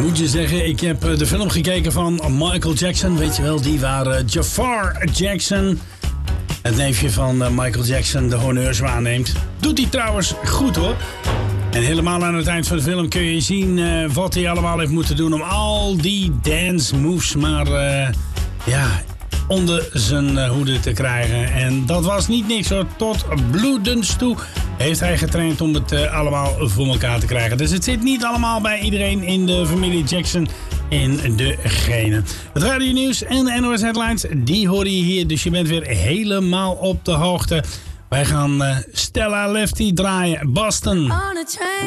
Moet je zeggen, ik heb de film gekeken van Michael Jackson. Weet je wel, die waar Jafar Jackson, het neefje van Michael Jackson, de honneurs waarneemt. Doet hij trouwens goed hoor. En helemaal aan het eind van de film kun je zien wat hij allemaal heeft moeten doen om al die dance moves maar onder zijn hoede te krijgen. En dat was niet niks hoor. Tot bloedens toe heeft hij getraind om het allemaal voor elkaar te krijgen. Dus het zit niet allemaal bij iedereen in de familie Jackson in de genen. Het Radio Nieuws en de NOS Headlines, die hoor je hier. Dus je bent weer helemaal op de hoogte. Wij gaan Stella Lefty draaien. Boston.